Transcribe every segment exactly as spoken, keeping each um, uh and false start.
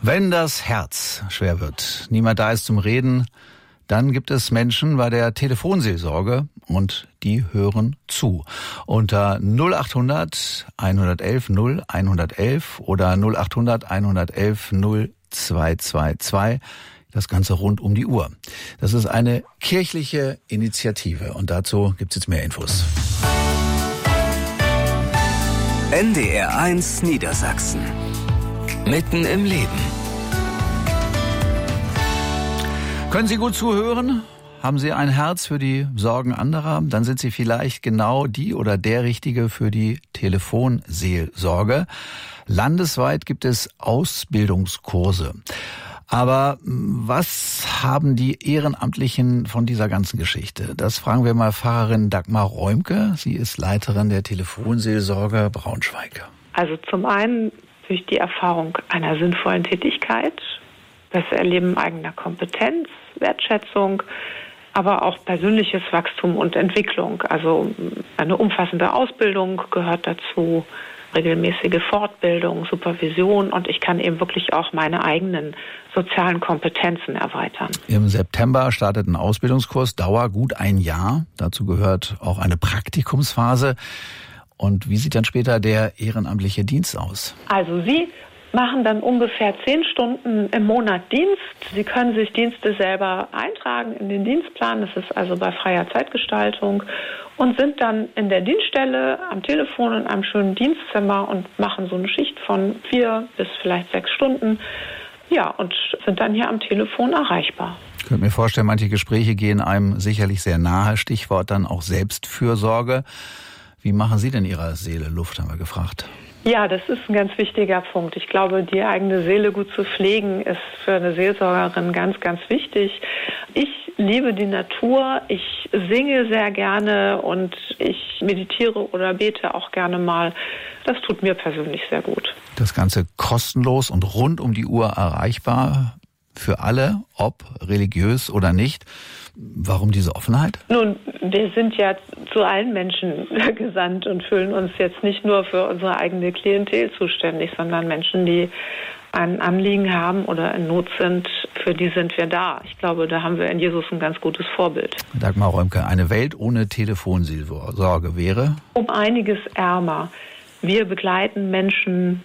Wenn das Herz schwer wird, niemand da ist zum Reden, dann gibt es Menschen bei der Telefonseelsorge und die hören zu. Unter null acht hundert einhundertelf null einhundertelf oder null acht hundert einhundertelf null zwei zwei zwei. Das Ganze rund um die Uhr. Das ist eine kirchliche Initiative und dazu gibt es jetzt mehr Infos. N D R eins Niedersachsen. Mitten im Leben. Können Sie gut zuhören? Haben Sie ein Herz für die Sorgen anderer? Dann sind Sie vielleicht genau die oder der Richtige für die Telefonseelsorge. Landesweit gibt es Ausbildungskurse. Aber was haben die Ehrenamtlichen von dieser ganzen Geschichte? Das fragen wir mal Pfarrerin Dagmar Räumke. Sie ist Leiterin der Telefonseelsorge Braunschweig. Also zum einen durch die Erfahrung einer sinnvollen Tätigkeit, das Erleben eigener Kompetenz, Wertschätzung, aber auch persönliches Wachstum und Entwicklung. Also eine umfassende Ausbildung gehört dazu, regelmäßige Fortbildung, Supervision und ich kann eben wirklich auch meine eigenen sozialen Kompetenzen erweitern. Im September startet ein Ausbildungskurs, Dauer gut ein Jahr. Dazu gehört auch eine Praktikumsphase. Und wie sieht dann später der ehrenamtliche Dienst aus? Also Sie machen dann ungefähr zehn Stunden im Monat Dienst. Sie können sich Dienste selber eintragen in den Dienstplan. Das ist also bei freier Zeitgestaltung und sind dann in der Dienststelle am Telefon in einem schönen Dienstzimmer und machen so eine Schicht von vier bis vielleicht sechs Stunden. Ja, und sind dann hier am Telefon erreichbar. Ich könnte mir vorstellen, manche Gespräche gehen einem sicherlich sehr nahe. Stichwort dann auch Selbstfürsorge. Wie machen Sie denn Ihrer Seele Luft, haben wir gefragt. Ja, das ist ein ganz wichtiger Punkt. Ich glaube, die eigene Seele gut zu pflegen, ist für eine Seelsorgerin ganz, ganz wichtig. Ich liebe die Natur, ich singe sehr gerne und ich meditiere oder bete auch gerne mal. Das tut mir persönlich sehr gut. Das Ganze kostenlos und rund um die Uhr erreichbar für alle, ob religiös oder nicht. Warum diese Offenheit? Nun, wir sind ja zu allen Menschen gesandt und fühlen uns jetzt nicht nur für unsere eigene Klientel zuständig, sondern Menschen, die ein Anliegen haben oder in Not sind, für die sind wir da. Ich glaube, da haben wir in Jesus ein ganz gutes Vorbild. Dagmar Räumke, eine Welt ohne Telefonseelsorge wäre? Um einiges ärmer. Wir begleiten Menschen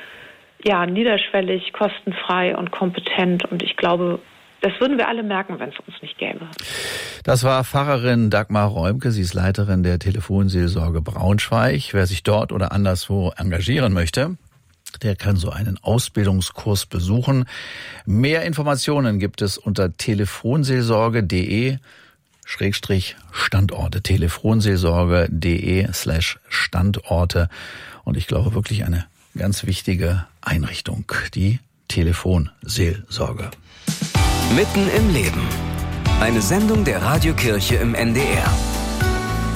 ja niederschwellig, kostenfrei und kompetent und ich glaube, das würden wir alle merken, wenn es uns nicht gäbe. Das war Pfarrerin Dagmar Räumke. Sie ist Leiterin der Telefonseelsorge Braunschweig. Wer sich dort oder anderswo engagieren möchte, der kann so einen Ausbildungskurs besuchen. Mehr Informationen gibt es unter telefonseelsorge.de Schrägstrich Standorte. telefonseelsorge.de slash Standorte. Und ich glaube wirklich eine ganz wichtige Einrichtung, die Telefonseelsorge. Mitten im Leben. Eine Sendung der Radiokirche im N D R.